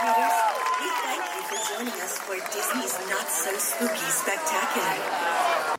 trick-or-treaters. We thank you for joining us for Disney's Not So Spooky Spectacular.